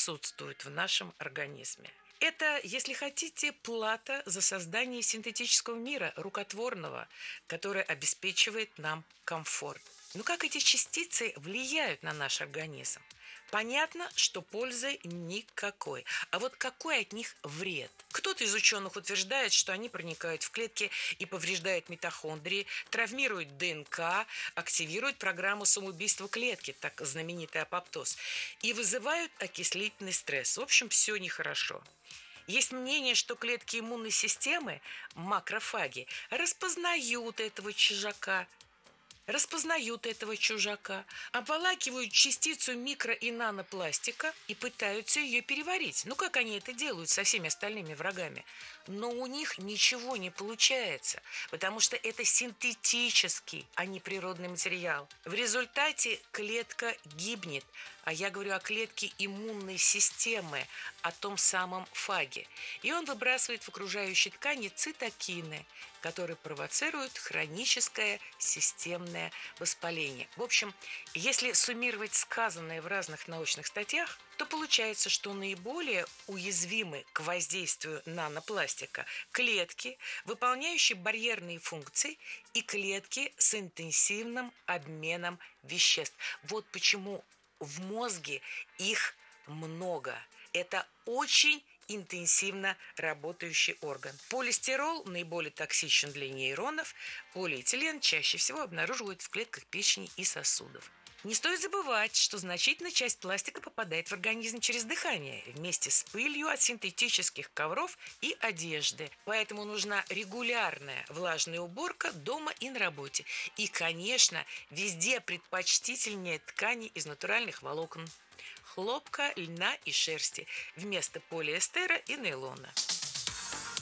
присутствует в нашем организме. Это, если хотите, плата за создание синтетического мира, рукотворного, который обеспечивает нам комфорт. Но как эти частицы влияют на наш организм? Понятно, что пользы никакой. А вот какой от них вред? Кто-то из ученых утверждает, что они проникают в клетки и повреждают митохондрии, травмируют ДНК, активируют программу самоубийства клетки, так знаменитый апоптоз, и вызывают окислительный стресс. В общем, все нехорошо. Есть мнение, что клетки иммунной системы, макрофаги, распознают этого чужака, обволакивают частицу микро- и нанопластика и пытаются ее переварить. Ну, как они это делают со всеми остальными врагами? Но у них ничего не получается, потому что это синтетический, а не природный материал. В результате клетка гибнет, а я говорю о клетке иммунной системы, о том самом фаге. И он выбрасывает в окружающие ткани цитокины, которые провоцируют хроническое системное воспаление. В общем, если суммировать сказанное в разных научных статьях, то получается, что наиболее уязвимы к воздействию нанопластика клетки, выполняющие барьерные функции, и клетки с интенсивным обменом веществ. Вот почему в мозге их много. Это очень интенсивно работающий орган. Полистирол наиболее токсичен для нейронов, полиэтилен чаще всего обнаруживают в клетках печени и сосудов. Не стоит забывать, что значительная часть пластика попадает в организм через дыхание вместе с пылью от синтетических ковров и одежды. Поэтому нужна регулярная влажная уборка дома и на работе. И, конечно, везде предпочтительнее ткани из натуральных волокон: хлопка, льна и шерсти вместо полиэстера и нейлона.